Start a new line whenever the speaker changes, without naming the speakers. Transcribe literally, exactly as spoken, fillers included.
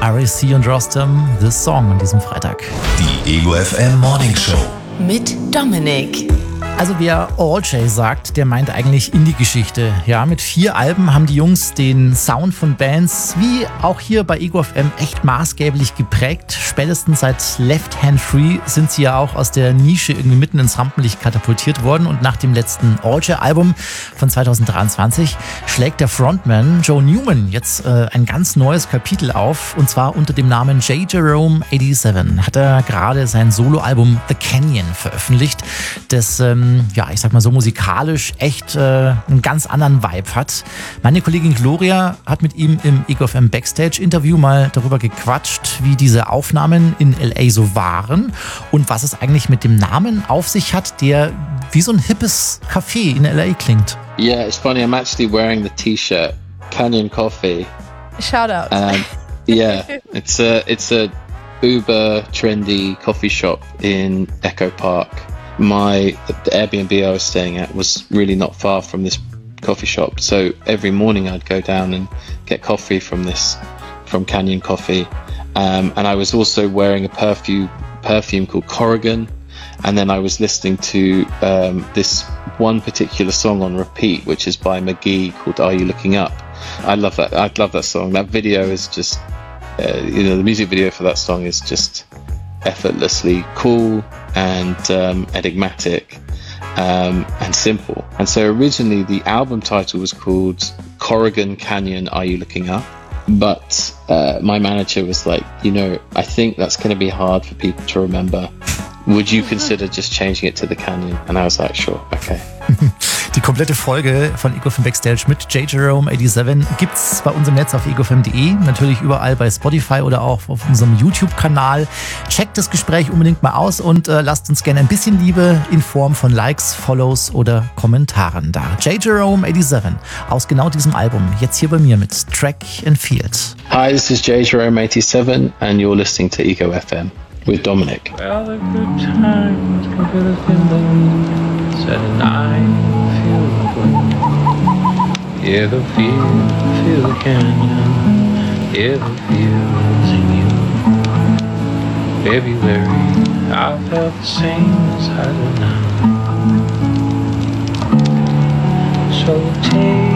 R A C und Rostam, This Song an diesem Freitag.
Die Ego F M Morning Show
mit Dominik.
Also wer All J sagt, der meint eigentlich Indie-Geschichte. Ja, mit vier Alben haben die Jungs den Sound von Bands, wie auch hier bei Ego F M, echt maßgeblich geprägt. Spätestens seit Left Hand Free sind sie ja auch aus der Nische irgendwie mitten ins Rampenlicht katapultiert worden. Und nach dem letzten All J-Album von zwanzig dreiundzwanzig schlägt der Frontman Joe Newman jetzt äh, ein ganz neues Kapitel auf. Und zwar unter dem Namen J. Jerome siebenundachtzig hat er gerade sein Soloalbum The Canyon veröffentlicht, das ähm, ja, ich sag mal so musikalisch echt äh, einen ganz anderen Vibe hat. Meine Kollegin Gloria hat mit ihm im Ego F M Backstage-Interview mal darüber gequatscht, wie diese Aufnahmen in L A so waren und was es eigentlich mit dem Namen auf sich hat, der wie so ein hippes Café in L A klingt.
Yeah, it's funny, I'm actually wearing the T-shirt, Canyon Coffee.
Shout out.
Um, yeah, it's a, it's a uber trendy coffee shop in Echo Park. My the Airbnb I was staying at was really not far from this coffee shop, so every morning I'd go down and get coffee from this from Canyon Coffee, um, and I was also wearing a perfume perfume called Corrigan, and then I was listening to um, this one particular song on repeat, which is by McGee, called Are You Looking Up? I love that. I love that song. That video is just uh, you know the music video for that song is just effortlessly cool and um, enigmatic um, and simple. And so originally the album title was called Corrigan Canyon, Are You Looking Up? But uh, my manager was like, you know, I think that's going to be hard for people to remember. Would you consider just changing it to The Canyon? And I was like, sure, okay.
Die komplette Folge von Ego F M Backstage mit J. Jerome siebenundachtzig gibt's bei uns im Netz auf ego f m punkt de, natürlich überall bei Spotify oder auch auf unserem YouTube-Kanal. Checkt das Gespräch unbedingt mal aus und äh, lasst uns gerne ein bisschen Liebe in Form von Likes, Follows oder Kommentaren da. J. Jerome siebenundachtzig aus genau diesem Album, jetzt hier bei mir mit Track and Field.
Hi, this is J. Jerome eighty-seven and you're listening to Ego F M with Dominic.
Well, the good times can feel the feeling, said and I feel the wind. Hear the feel, feel the canyon, hear the feels in you. February, I felt the same as I do now. So take